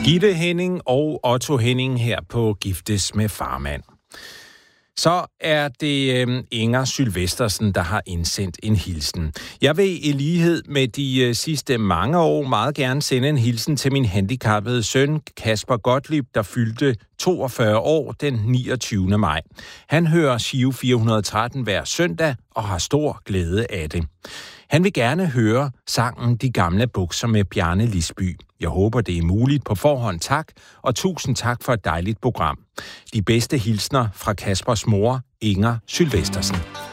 Gitte Henning og Otto Henning her på Giftes med Farmand. Så er det Inger Sylvestersen, der har indsendt en hilsen. Jeg vil i lighed med de sidste mange år meget gerne sende en hilsen til min handicappede søn, Kasper Gottlieb, der fyldte 42 år den 29. maj. Han hører Giro 413 hver søndag og har stor glæde af det. Han vil gerne høre sangen De gamle bukser med Bjarne Lisby. Jeg håber, det er muligt på forhånd. Tak, og tusind tak for et dejligt program. De bedste hilsner fra Kaspers mor, Inger Sylvestersen.